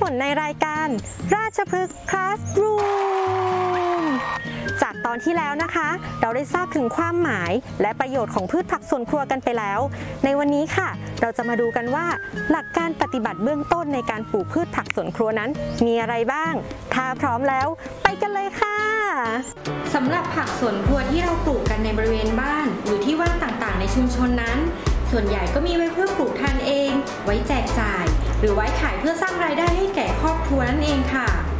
นในรายการราชพฤกษ์คลาสรูมจากตอนที่แล้วนะคะเราได้ทราบถึงความหมายและประโยชน์ของพืชผักสวนครัวกันไปแล้วในวันนี้ค่ะเราจะมาดูกันว่าหลักการปฏิบัติเบื้องต้นในการปลูกพืชผักสวนครัวนั้นมีอะไรบ้างถ้าพร้อมแล้วไปกันเลยค่ะสำหรับผักสวนครัวที่เราปลูกกันในบริเวณบ้านหรือที่ว่างต่างๆในชุมชนนั้นส่วนใหญ่ก็มีไว้เพื่อปลูกทานเองไว้แจกจ่ายหรือไว้ขายเพื่อสร้างรายได้ให้แก่ครอบครัวนั่นเองค่ะ